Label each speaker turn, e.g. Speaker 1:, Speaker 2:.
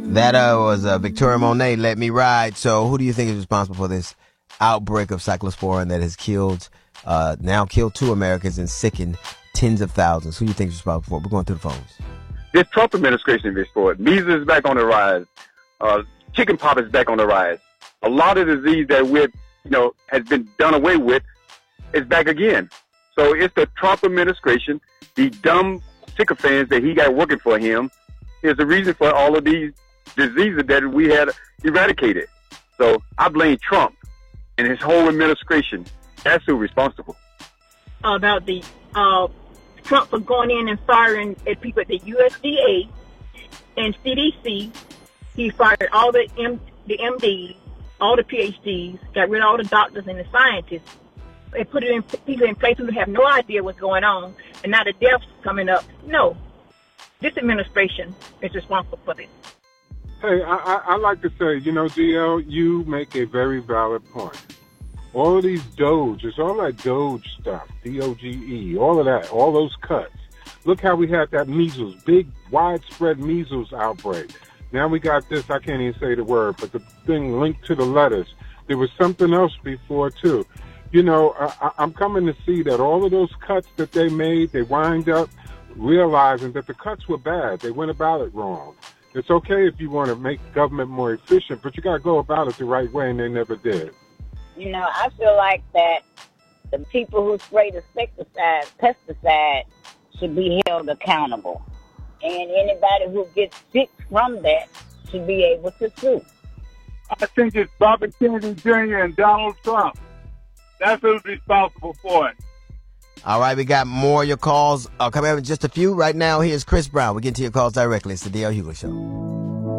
Speaker 1: That was Victoria Monet, Let Me Ride. So who do you think is responsible for this outbreak of cyclosporin that has now killed 2 Americans and sickened tens of thousands? Who do you think is responsible for it? We're going through the phones.
Speaker 2: This Trump administration is for it. Measles is back on the rise. Chickenpox is back on the rise. A lot of disease that has been done away with is back again. So it's the Trump administration, the dumb sycophants that he got working for him, is the reason for all of these diseases that we had eradicated. So I blame Trump and his whole administration. That's who's responsible.
Speaker 3: About the Trump for going in and firing people at the USDA and CDC. He fired all the MDs, all the PhDs, got rid of all the doctors and the scientists. They put it in people in place who have no idea what's going on, and now the deaths coming up. No, this administration is responsible for this.
Speaker 4: Hey, I like to say, DL, you make a very valid point. All of these Doge, it's all that Doge stuff, DOGE, all of that, all those cuts. Look how we had that measles, big, widespread measles outbreak. Now we got this, I can't even say the word, but the thing linked to the lettuce. There was something else before, too. I'm coming to see that all of those cuts that they made, they wind up realizing that the cuts were bad. They went about it wrong. It's okay if you want to make government more efficient, but you got to go about it the right way, and they never did.
Speaker 5: I feel like that the people who spray the pesticide should be held accountable. And anybody who gets sick from that should be able to sue.
Speaker 6: I think it's Robert Kennedy Jr. and Donald Trump. That's who's responsible for it.
Speaker 1: All right, we got more of your calls coming up in just a few. Right now, here's Chris Brown. We'll get to your calls directly. It's the D.L. Hughley Show.